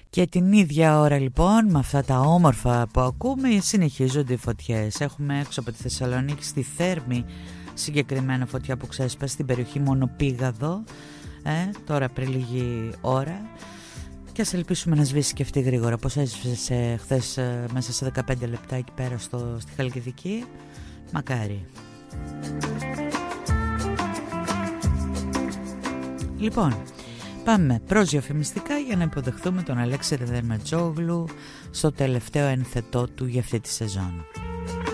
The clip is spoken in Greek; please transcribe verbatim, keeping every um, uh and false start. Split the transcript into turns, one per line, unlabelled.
Και την ίδια ώρα λοιπόν με αυτά τα όμορφα που ακούμε συνεχίζονται οι φωτιές. Έχουμε έξω από τη Θεσσαλονίκη στη Θέρμη συγκεκριμένα φωτιά που ξέσπασε στην περιοχή Μονοπήγαδο ε, τώρα πριν λίγη ώρα. Και ας ελπίσουμε να σβήσει και αυτή γρήγορα. Πώς έσβησε χθες ε, μέσα σε δεκαπέντε λεπτά εκεί πέρα στο, στη Χαλκιδική. Μακάρι. Λοιπόν, πάμε προς διαφημιστικά για να υποδεχθούμε τον Αλέξη Ρεδεματζόγλου στο τελευταίο ενθετό του για αυτή τη σεζόν.